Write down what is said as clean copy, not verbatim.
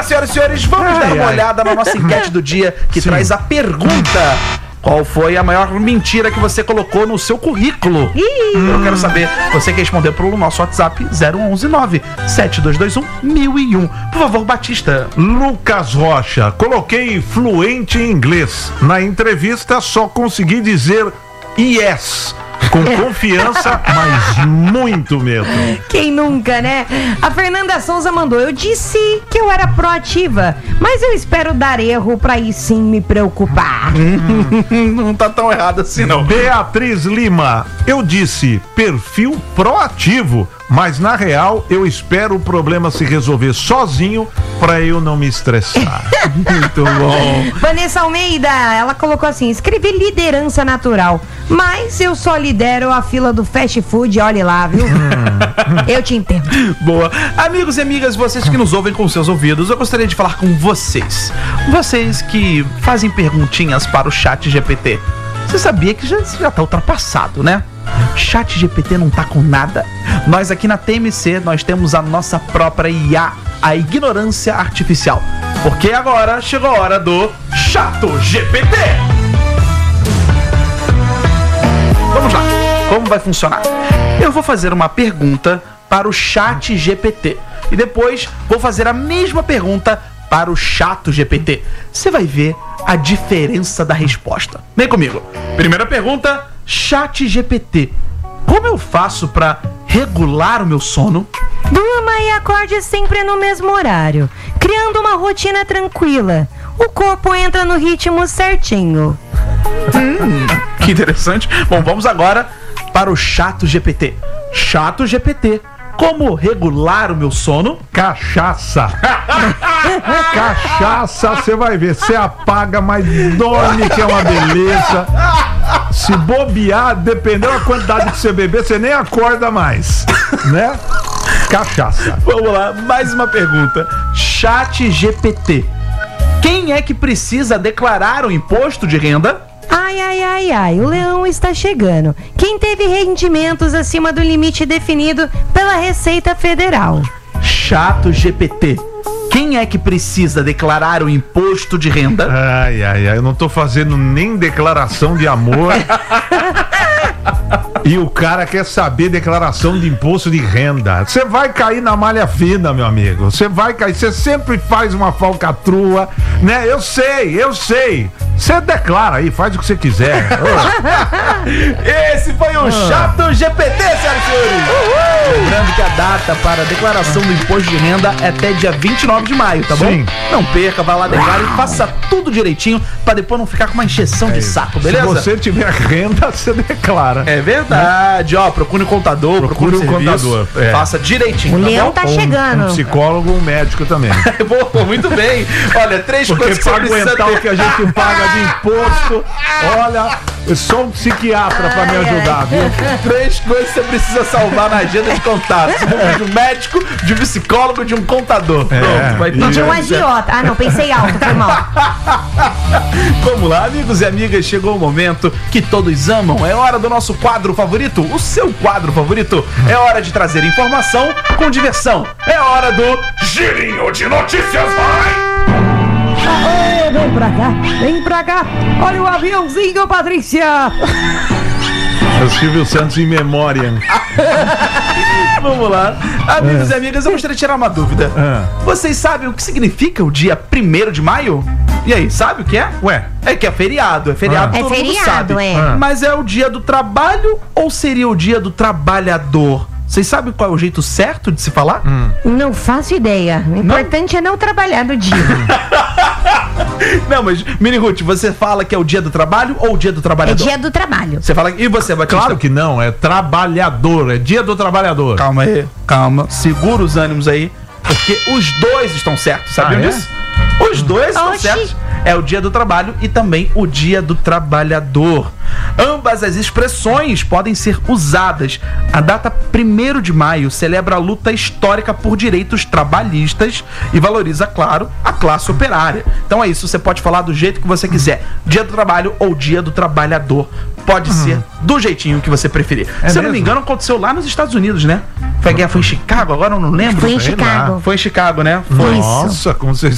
senhoras e senhores, vamos dar uma olhada na nossa enquete do dia, que traz a pergunta: qual foi a maior mentira que você colocou no seu currículo? Eu quero saber, você que respondeu pelo nosso WhatsApp 019-7221-1001. Por favor, Batista. Lucas Rocha, coloquei fluente em inglês. Na entrevista só consegui dizer yes. Com confiança, mas muito medo. Quem nunca, né? A Fernanda Souza mandou: eu disse que eu era proativa, mas eu espero dar erro pra aí sim me preocupar. Não tá tão errado assim, não. Beatriz Lima, eu disse perfil proativo, mas na real eu espero o problema se resolver sozinho pra eu não me estressar. Muito bom. Vanessa Almeida, ela colocou assim: escrevi liderança natural, mas eu só lidero a fila do fast food, olhe lá, viu? Eu te entendo. Boa. Amigos e amigas, vocês que nos ouvem com seus ouvidos, eu gostaria de falar com vocês. Vocês que fazem perguntinhas para o Chat GPT. Você sabia que já tá ultrapassado, né? Chat GPT não tá com nada. Nós aqui na TMC, nós temos a nossa própria IA, a ignorância artificial. Porque agora chegou a hora do Chato GPT. Vamos lá, como vai funcionar? Eu vou fazer uma pergunta para o Chat GPT e depois vou fazer a mesma pergunta para o Chato GPT. Você vai ver a diferença da resposta. Vem comigo. Primeira pergunta: Chat GPT, como eu faço para regular o meu sono? Durma e acorde sempre no mesmo horário, criando uma rotina tranquila. O corpo entra no ritmo certinho. Que interessante. Bom, vamos agora para o Chato GPT. Chato GPT, como regular o meu sono? Cachaça. Cachaça, você vai ver. Você apaga, mas dorme, que é uma beleza. Se bobear, dependendo da quantidade que você beber, você nem acorda mais, né? Cachaça. Vamos lá, mais uma pergunta. Chat GPT, quem é que precisa declarar o imposto de renda? Ai, ai, ai, ai, o leão está chegando. Quem teve rendimentos acima do limite definido pela Receita Federal? Chato GPT, quem é que precisa declarar o imposto de renda? Ai, ai, ai, eu não tô fazendo nem declaração de amor. E o cara quer saber declaração de imposto de renda. Você vai cair na malha fina, meu amigo. Você vai cair, você sempre faz uma falcatrua, né? Eu sei. Você declara aí, faz o que você quiser. Esse foi o Chato GPT, senhoras e senhores. Lembrando que a data para a declaração do imposto de renda é até dia 29 de maio, tá bom? Sim. Não perca, vai lá declarar e faça tudo direitinho pra depois não ficar com uma encheção de saco, beleza? Se você tiver renda, você declara. É verdade, ó, procure um contador, procure um contador. Faça direitinho, O tá leão bom? tá chegando. Um psicólogo, um médico também. Pô, muito bem. Olha, três Porque coisas que você pra precisa aguentar ter. o que a gente paga de imposto, olha, eu sou um psiquiatra pra me ajudar, viu? Três coisas que você precisa salvar na agenda de contatos: de um médico, de um psicólogo, de um contador. Pronto, vai E de um agiota. Ah, não, pensei alto, foi mal. Vamos lá, amigos e amigas, chegou o momento que todos amam. É hora do nosso quadro favorito, o seu quadro favorito. É hora de trazer informação com diversão. É hora do Girinho de Notícias, vai! Aê, vem pra cá. Olha o aviãozinho, Patrícia. É o Silvio Santos em memória. Vamos lá. Amigos e amigas, eu gostaria de tirar uma dúvida. Vocês sabem o que significa o dia 1º de maio? E aí, sabe o que é? Ué? É que é feriado. É feriado, É todo mundo feriado, sabe. é. Mas é o dia do trabalho ou seria o dia do trabalhador? Vocês sabem qual é o jeito certo de se falar? Não faço ideia. O importante é não trabalhar no dia. Não, mas, Mini Ruth, você fala que é o dia do trabalho ou o dia do É trabalhador? dia do trabalho. Você fala. E você, Batista? Claro que não, é trabalhador, é dia do trabalhador. Calma aí, calma. Segura os ânimos aí, porque os dois estão certos, sabiam disso? Os dois estão Oxi. certos. É o dia do trabalho e também o dia do trabalhador. Ambas as expressões podem ser usadas. A data 1º de maio celebra a luta histórica por direitos trabalhistas e valoriza, claro, a classe operária. Então é isso, você pode falar do jeito que você quiser. Dia do trabalho ou dia do trabalhador. Pode ser do jeitinho que você preferir. Se eu não me engano, aconteceu lá nos Estados Unidos, né? Foi em Chicago, agora eu não lembro. Foi em Chicago. Foi em Chicago, né? Foi. Isso. Nossa, como você